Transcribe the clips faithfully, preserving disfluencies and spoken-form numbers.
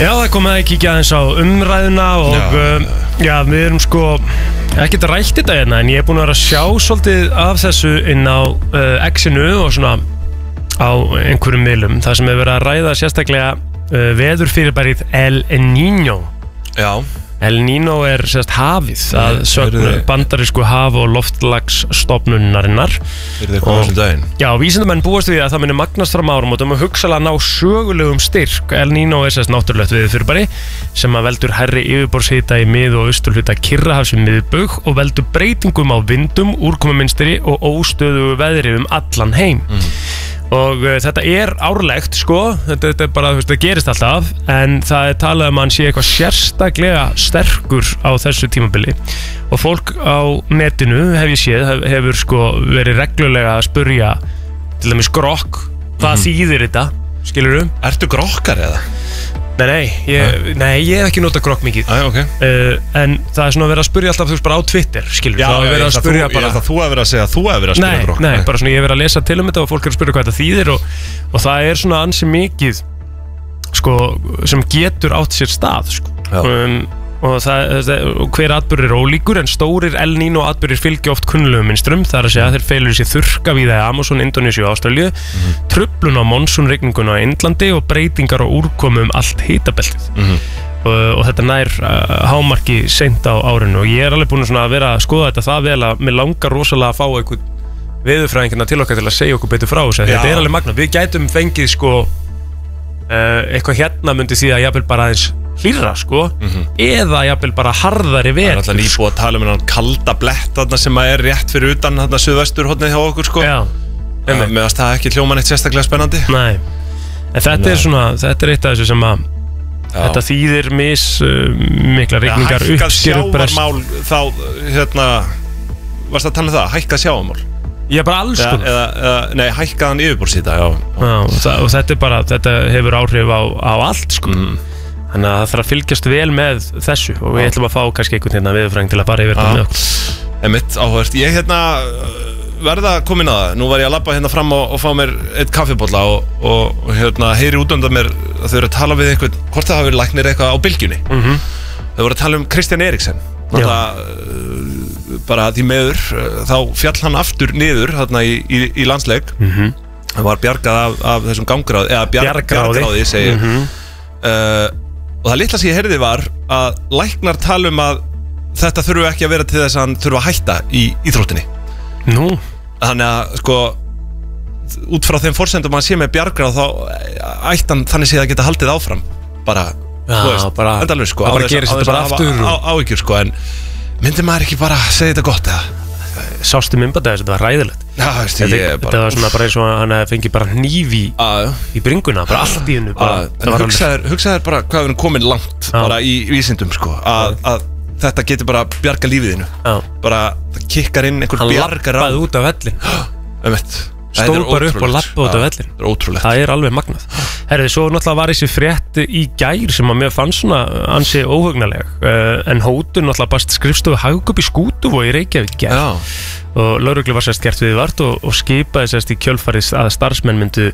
Já, það komið að kíkja aðeins á umræðuna og já, um, já við erum sko ekkert að rætt þetta hérna, en ég er búin að vera að sjá svolítið af þessu inn á uh, X-inu og svona á einhverjum miðlum, það sem er verið að ræða sérstaklega uh, veðurfyrirbærið El Niño. Já. El Niño er sérst hafið, að sögnu bandarísku haf- og loftslagsstofnunarinnar. Fyrir þeir komið þessum daginn. Já, vísindamenn búast við að það muni magnast fram áramótum og hugsalega ná sögulegum styrk. El Niño er sérst náttúrulegt veðurfyrirbæri sem að veldur hærri yfirborðshita í mið- og austurhluta Kyrrahafs við miðbaug og veldur breytingum á vindum, úrkomumynstri og óstöðugu veðri um allan heim. Mm. Og uh, þetta er árlegt sko, þetta, þetta er bara, þú veist, það gerist alltaf, en það er talað um að hann sé eitthvað sérstaklega sterkur á þessu tímabili og fólk á netinu, hef ég séð, hef, hefur sko verið reglulega að spurja til dæmis grokk, hvað mm. þýðir þetta, skilurðu? Ertu grokkar eða? Nei, nei, ég, nei, ég hef ekki notað grokk mikið. Æ, okay. uh, En það er svona verið að spurja alltaf, þú veist, bara á Twitter, skilur. Já, það er verið að spurja bara. Ég ætla þú að vera að segja að þú hefur verið að spurja grokk. Nei, nei, bara svona ég hef verið að lesa til um þetta og fólk er að spurja hvað þetta þýðir og, og það er svona ansi mikið, sko, sem getur átt sér stað, sko. Um, og, það, og hver atburður er ólíkur, en stórir El Niño atburðir fylgja oft kunnlegum mynstrum, það er að segja að þeir feilur sér þurrka víða í Amazon, Indonésiu og Ástralíu, mm-hmm. truflun á monsúnrigninguna á Indlandi og breytingar á úrkomu um allt hitabeltið. Mm-hmm. og, og þetta nær uh, hámarki seint á árinu og ég er alveg búin að vera að skoða þetta það vel að mér langar rosalega að fá einhvern veðurfræðingina til okkar til að segja okkur betur frá þessu. Þetta er alveg magna, við gætum fengið sko uh, eitthvað hérna myndi því að jafnvel bara aðeins hlýrra sko, mm-hmm. eða jafnvel bara harðari veður. Það er alltaf nýbúið að tala um hann kalda blett þarna sem er rétt fyrir utan þarna suðvesturhornið hjá okkur sko. Já. Uh, meðast það ekki hljóma neitt sérstaklega spennandi. Nei, en þetta Nei. er svona, þetta er eitt af þessu sem að Já. Þetta þýðir mis uh, mikla rigningar, ja, uppskerubrest. Hækkað sjávarmál þá, hérna, varst það að tala um það, hækkað sjávarmál? Já, bara alls konar. Eða, eða, nei, hækkaðan yfirborðshita, já. Já, og, það, og þetta er bara, þetta hefur áhrif á, á allt sko. Mm. Þannig að það þarf að fylgjast vel með þessu og við ætlum að fá kannski einhvern hérna veðurfræðing til að fara yfir þetta með okkur. Einmitt, áhugavert. Ég hérna verða komin að það. Nú var ég að labba hérna fram og, og fá mér eitt kaffibolla og, og, og hérna heyri út undan mér að þau eru að tala við einhvern, hvort það hafi verið læknir eitthvað á bylgjunni. Mm-hmm. Þau voru að tala um Kristján Eriksen. Það, bara því meður, þá fjall hann aftur niður þarna í, í, í landsleik. Mm-hmm. Það var bjargað af, af þessum gangráði, eða bjar, bjargráði, segi ég. Mm-hmm. uh, Og það litla sem ég heyrði var að læknar tala um að þetta þurfu ekki að vera til þess að hann þurfu að hætta í íþróttinni. Nú? Þannig að sko, út frá þeim forsendum að hann sé með bjargráð þá ætti hann þannig séð að geta haldið áfram. Bara, Já, þú veist, bara, endalaust sko. Það bara gerist þetta bara aftur. Á, á, áhyggjur sko, en myndi maður ekki bara segja þetta gott eða? Sástu myndbandið þess, þetta var ræðilegt. Já, veist, þetta, ég bara... þetta var svona bara eins og hann fengi bara hníf í, í bringuna, bara allt í hennu. En hugsaður, hugsaður bara hvað við erum komin langt Já. bara í vísindum sko, að, að þetta getur bara bjarga lífiðinu. Bara það kikkar inn einhver bjargar á. Hann lappaði út af vellin. Ömmett. Stóð bara upp og lappaði út af vellin. Það er ótrúlegt. Það er alveg magnað. Herri, svo náttúrulega var þessi frétt í gær sem að mér fannst svona ansi óhugnaleg. Uh, en hótun náttúrulega bast skrifstofu Hagkaup í Skútuvogi í Reykjavík gær. Já. Og lögreglu var sérst gert viðvart og, og skipaði sérst í kjölfarið að starfsmenn myndu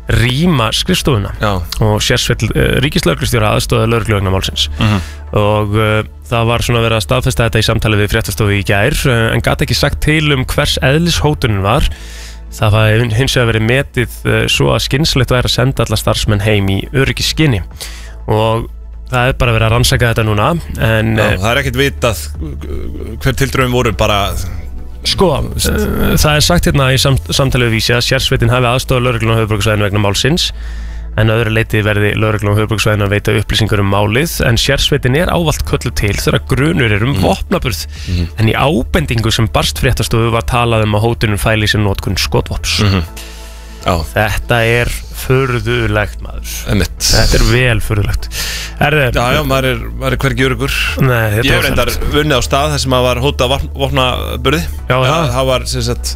rýma skrifstofuna. Já. Og sérsveit uh, ríkislögreglustjóra aðstoðaði lögreglu vegna málsins. Mm-hmm. Og uh, það var svona verið að staðfesta þetta í samtali við fréttastofu í gær, uh, en gat ekki sagt til um hvers eðlis hótunin var. Það var hins vegar verið metið uh, svo að skynsalegt væri að senda alla starfsmenn heim í öryggisskyni og það er bara verið að rannsaka þetta núna. En Já, það er ekkert vitað hver tildröfum voru bara. Sko, uh, það er sagt hérna í samt, samtalið við Vísi að sérsveitin hafi aðstofað lögregluna á höfuðborgarsvæðinu vegna málsins, en öðru leyti verði lögregluna á höfuðborgarsvæðinu að veita upplýsingar um málið, en sérsveitin er ávallt kölluð til þegar grunur er um mm. vopnaburð, mm. en í ábendingu sem barst fréttastofu var talað um að hótunum fæli sér notkun skotvops. Mm-hmm. Þetta er furðulegt, maður. Emitt. Þetta er vel furðulegt. Er já, já, maður er, maður er hvergi öruggur. Nei, ég hef reyndar vunnið á stað þar sem maður var hótað vopnaburði. Já, já. Það var, sem sagt,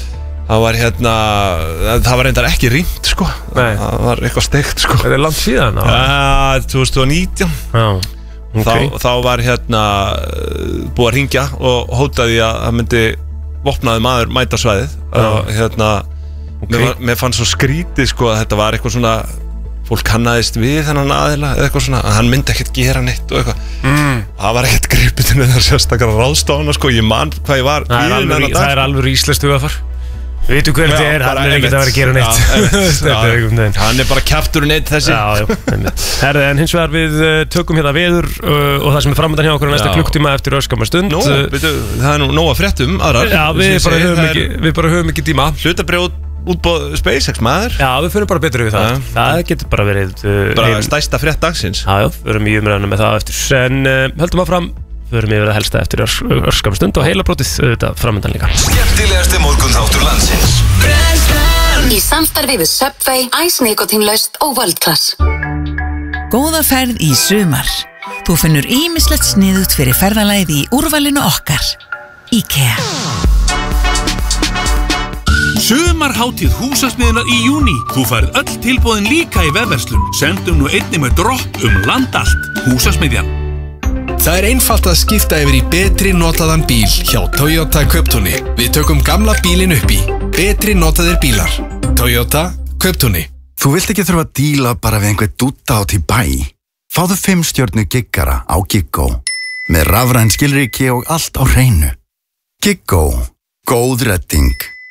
það var hérna, það var reyndar ekki rýmt, sko. Nei. Það var eitthvað steikt, sko. Það er langt síðan, já. Ja, tvö þúsund og nítján. Já, ok. Þá, þá var hérna búið að hringja og hótaði að það myndi vopnaði maður mæta svæðið. Og hérna, okay. mér, mér fannst svo skrítið, sko, að þetta var eitthvað svona fólk kannaðist við þennan aðila eða eitthvað svona, að hann myndi ekkert gera neitt og eitthvað mm. það var ekkert gripið til þessar sérstakar ráðstofana sko, ég man hvað ég var það er alveg, það er alveg íslenskt hugafar við veitum hver þetta er, hann er ekkert að vera að gera neitt já, já, hann er bara kjafturinn eitt þessi já, já, herði, en hins vegar við uh, tökum hérna veður uh, og það sem er framöndan hjá okkur næsta klukktíma eftir örskamma stund Nó, byrju, það er nú nóg að fréttum aðrar já, við, bara höfum ekki, við bara höfum ekki tíma hlutabrjóð útbóð SpaceX maður já, við fyrir bara betur við það ja. það getur bara verið uh, bara stærsta frétt dagsins já, já, við erum í umræðinu með það eftir en uh, höldum áfram Förum yfir að helsta eftir örskamma stund og heila brotið auðvitað framöndan líka. Skemmtilegasti morgunþáttur landsins. Í samstarfi við Subway, Ice Nikotinlaust og World Class. Góða ferð í sumar. Þú finnur ýmislegt sniðugt fyrir ferðalagið í úrvalinu okkar. IKEA. Sumarhátíð húsasmiðjunar í júní. Þú færð öll tilboðin líka í vefverslun. Sendum nú einnig með dropp um land allt. Húsasmiðjan. Það er einfalt að skipta yfir í betri notaðan bíl hjá Toyota Kauptúni. Við tökum gamla bílinn upp í betri notaðir bílar. Toyota Kauptúni. Þú vilt ekki þurfa að díla bara við einhver dúta át í bæ. Fáðu fimm stjörnu giggara á Giggó. Með rafræn skilríki og allt á hreinu. Giggó. Góð redding.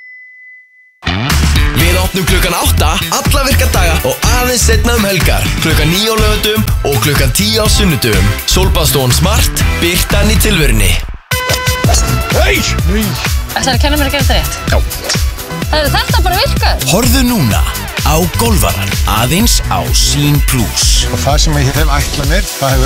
Við opnum klukkan átta, alla virka daga og aðeins seinna um helgar. Klukkan níu á laugardögum og klukkan tíu á sunnudögum. Sólbaðstofan Smart, birtan í tilverunni. Hei! Ætlarðu að kenna mér að gera þetta rétt? Já. Það eru þetta bara virkar. Horfðu núna á Golfaran, aðeins á Sýn Plus. Og það sem ég hef ætlað mér, það hefur